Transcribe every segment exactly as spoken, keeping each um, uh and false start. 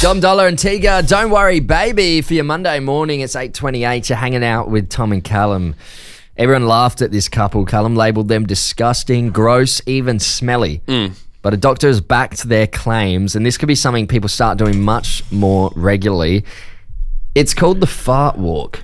Dom Dollar and Tiga, don't worry, baby. For your Monday morning, it's eight twenty-eight. You're hanging out with Tom and Callum. Everyone laughed at this couple. Callum labelled them disgusting, gross, even smelly. Mm. But a doctor has backed their claims, and this could be something people start doing much more regularly. It's called the fart walk.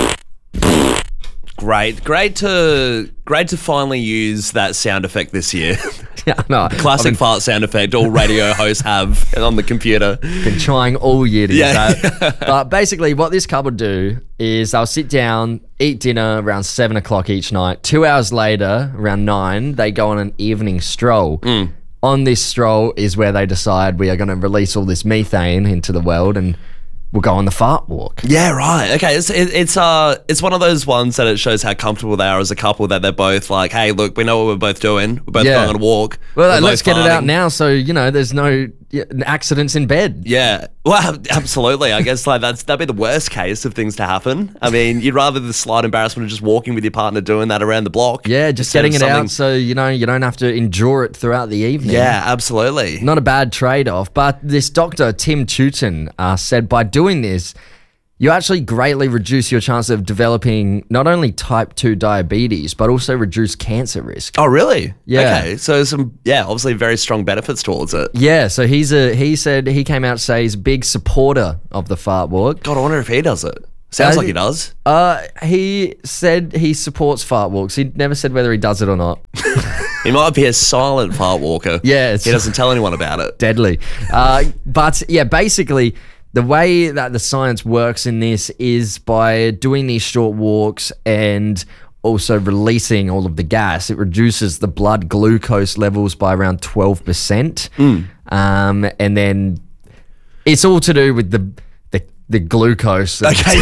Great, great to great to finally use that sound effect this year. Yeah, no, Classic I've been, fart sound effect all radio hosts have on the computer. been trying all year to Yeah. use that. But basically, what this couple do is they'll sit down, eat dinner around seven o'clock each night. Two hours later, around nine, they go on an evening stroll. Mm. On this stroll is where they decide we are going to release all this methane into the world, and we'll go on the fart walk. Yeah, right. Okay, it's it, it's uh it's one of those ones that it shows how comfortable they are as a couple, that they're both like, hey, look, we know what we're both doing. We're both Yeah. going on a walk. Well, We're let's both get it out farting. now so, you know, there's no yeah, accidents in bed. Yeah, well, absolutely. I guess like that's that'd be the worst case of things to happen. I mean, you'd rather the slight embarrassment of just walking with your partner doing that around the block. Yeah, just instead of getting it something- out so, you know, you don't have to endure it throughout the evening. Yeah, absolutely. Not a bad trade-off. But this doctor, Tim Tooten, uh, said by doing this, you actually greatly reduce your chance of developing not only type two diabetes, but also reduce cancer risk. Oh, really? Yeah. Okay, so some yeah, obviously very strong benefits towards it. Yeah, so he's a he said he came out to say he's a big supporter of the fart walk. God, I wonder if he does it. Sounds Uh, like he does. Uh, he said he supports fart walks. He never said whether he does it or not. He might be a silent fart walker. Yeah, it's- he doesn't tell anyone about it. Deadly. Uh, but yeah, basically, the way that the science works in this is by doing these short walks and also releasing all of the gas. It reduces the blood glucose levels by around twelve percent. Mm. Um, and then it's all to do with the the, the glucose. Okay,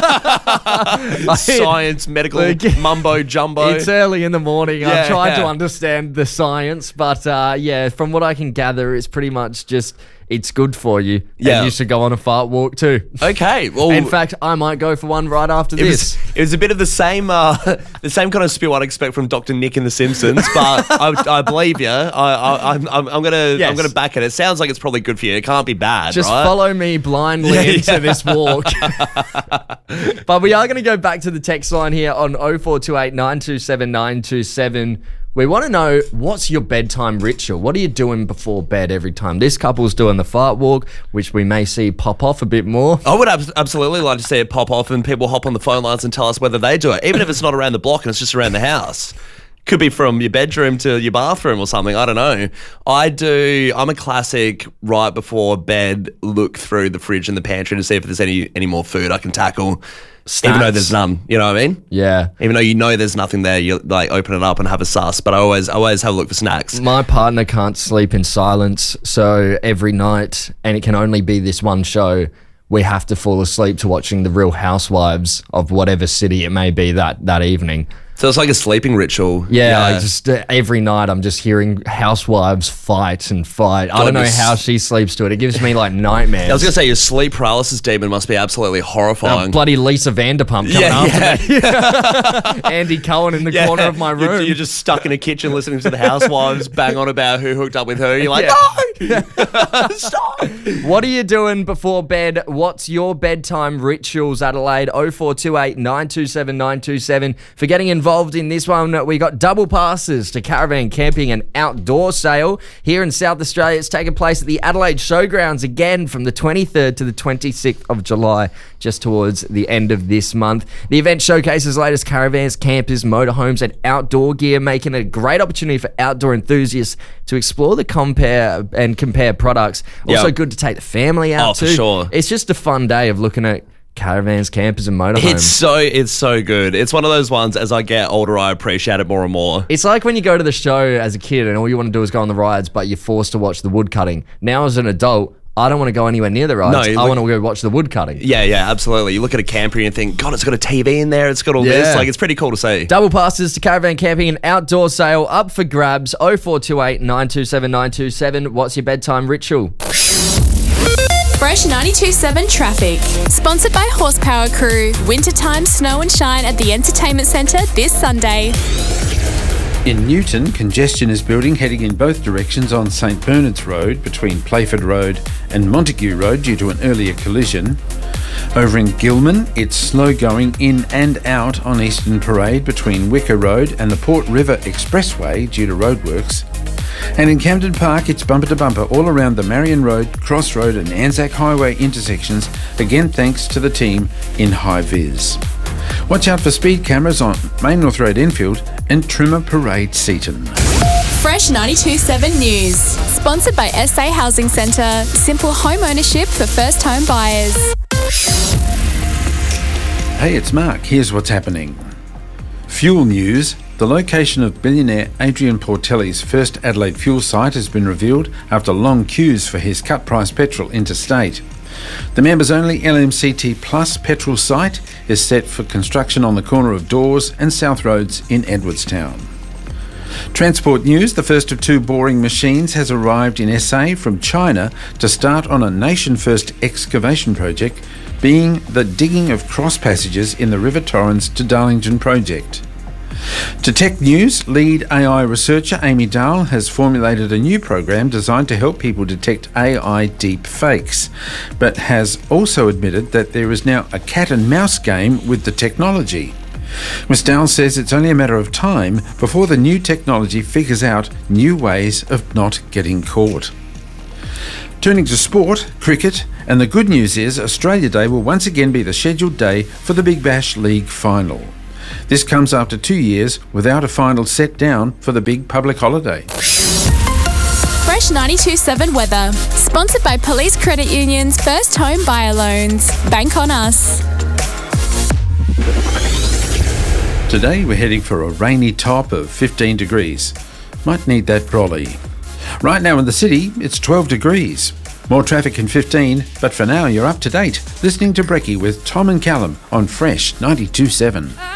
yeah. Science, medical, Like- mumbo jumbo. It's early in the morning. Yeah, I've tried to yeah. understand the science, but uh, yeah, from what I can gather, it's pretty much just it's good for you. Yeah. And you should go on a fart walk too. Okay, well, In fact, I might go for one right after it this. was, it was a bit of the same, uh, the same kind of spew I'd expect from Doctor Nick in The Simpsons, but I, I believe you. I, I, I'm, I'm I'm gonna, Yes. I'm gonna back it. It sounds like it's probably good for you. It can't be bad, Just right? follow me blindly Yeah, into yeah. this walk. But we are going to go back to the text line here on oh four two eight, nine two seven, nine two seven. We want to know, what's your bedtime ritual? What are you doing before bed every time? This couple's doing the fart walk, which we may see pop off a bit more. I would ab- absolutely like to see it pop off and people hop on the phone lines and tell us whether they do it, even if it's not around the block and it's just around the house. Could be from your bedroom to your bathroom or something. I don't know. I do. I'm a classic right before bed look through the fridge and the pantry to see if there's any any more food I can tackle, even though Snacks. there's none. You know what I mean? Yeah. Even though you know there's nothing there, you like open it up and have a suss. But I always I always have a look for snacks. My partner can't sleep in silence, so every night, and it can only be this one show, we have to fall asleep to watching The Real Housewives of whatever city it may be that, that evening. So it's like a sleeping ritual. Yeah, I just uh, every night I'm just hearing housewives fight and fight. I don't know Goodness. how she sleeps to it. It gives me like nightmares. I was gonna say your sleep paralysis demon must be absolutely Oh, horrifying. bloody Lisa Vanderpump coming Yeah, after me. Andy Cohen in the Yeah. corner of my You're- room. You're, just stuck in a kitchen listening to the housewives bang on about who hooked up with who. You're like, Yeah. no, stop. What are you doing before bed? What's your bedtime rituals, Adelaide? oh four two eight, nine two seven, nine two seven. For getting involved in this one, we got double passes to caravan camping and outdoor sale here in South Australia. It's taking place at the Adelaide Showgrounds again from the twenty-third to the twenty-sixth of July, just towards the end of this month. The event showcases latest caravans, campers, motorhomes, and outdoor gear, making it a great opportunity for outdoor enthusiasts to explore the compare and compare products. Also Yeah. good to take the family out Oh, for too. sure. It's just a fun day of looking at caravans, campers, and motorhomes. It's so it's so good. It's one of those ones. As I get older, I appreciate it more and more. It's like when you go to the show as a kid and all you want to do is go on the rides, but you're forced to watch the wood cutting. Now as an adult, I don't want to go anywhere near the rides. No, I look- want to go watch the wood cutting. Yeah, yeah, absolutely. You look at a camper and you think, God, it's got a T V in there. It's got all Yeah. this. Like, it's pretty cool to see. Double passes to caravan camping and outdoor sale up for grabs. oh four two eight, nine two seven, nine two seven. What's your bedtime ritual? Fresh ninety-two point seven traffic. Sponsored by Horsepower Crew. Wintertime snow and shine at the Entertainment Centre this Sunday. In Newton, congestion is building heading in both directions on St Bernard's Road between Playford Road and Montague Road due to an earlier collision. Over in Gilman, it's slow going in and out on Eastern Parade between Wicker Road and the Port River Expressway due to roadworks. And in Camden Park, it's bumper to bumper all around the Marion Road, Cross Road and Anzac Highway intersections, again thanks to the team in High Vis. Watch out for speed cameras on Main North Road Enfield and Trimmer Parade Seaton. Fresh ninety-two point seven News. Sponsored by S A Housing Centre. Simple home ownership for first home buyers. Hey, it's Mark. Here's what's happening. Fuel news. The location of billionaire Adrian Portelli's first Adelaide fuel site has been revealed after long queues for his cut-price petrol interstate. The members-only L M C T Plus petrol site is set for construction on the corner of Dawes and South Roads in Edwardstown. Transport news. The first of two boring machines has arrived in S A from China to start on a nation-first excavation project, being the digging of cross passages in the River Torrens to Darlington project. To tech news, lead A I researcher Amy Dahl has formulated a new program designed to help people detect A I deep fakes, but has also admitted that there is now a cat and mouse game with the technology. Miz Dahl says it's only a matter of time before the new technology figures out new ways of not getting caught. Turning to sport, cricket, and the good news is Australia Day will once again be the scheduled day for the Big Bash League final. This comes after two years without a final set down for the big public holiday. Fresh ninety-two point seven weather. Sponsored by Police Credit Union's First Home Buyer Loans. Bank on us. Today we're heading for a rainy top of fifteen degrees. Might need that brolly. Right now in the city, it's twelve degrees. More traffic in fifteen, but for now you're up to date. Listening to Brekkie with Tom and Callum on Fresh ninety-two point seven.